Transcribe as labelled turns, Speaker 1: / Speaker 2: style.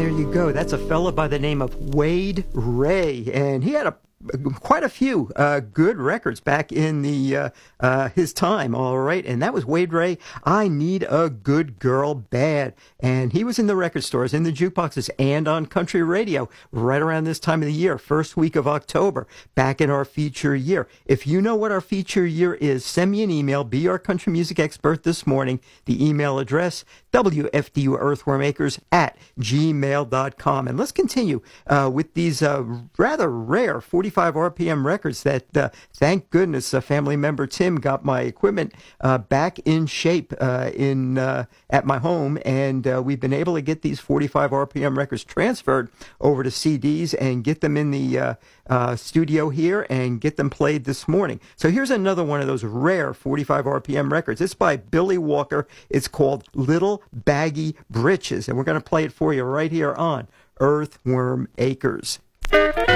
Speaker 1: there you go. That's a fella by the name of Wade Ray, and he had quite a few good records back in the his time, all right, and that was Wade Ray. I Need a Good Girl Bad, and he was in the record stores, in the jukeboxes, and on country radio right around this time of the year, first week of October, back in our feature year. If you know what our feature year is, send me an email, be our country music expert this morning. The email address, wfduearthwormakers@gmail.com. And let's continue with these rather rare 45 RPM records that, thank goodness, a family member, Tim, got my equipment back in shape at my home, and we've been able to get these 45 RPM records transferred over to CDs and get them in the studio here and get them played this morning. So here's another one of those rare 45 RPM records. It's by Billy Walker. It's called Little Baggy Britches, and we're going to play it for you right here on Earthworm Acres.